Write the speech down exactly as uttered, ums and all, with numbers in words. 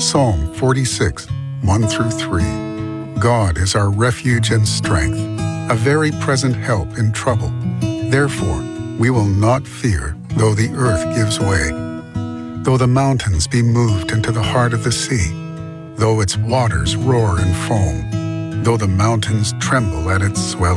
Psalm forty-six, one through three. God is our refuge and strength, a very present help in trouble. Therefore, we will not fear, though the earth gives way, though the mountains be moved into the heart of the sea, though its waters roar and foam, though the mountains tremble at its swelling.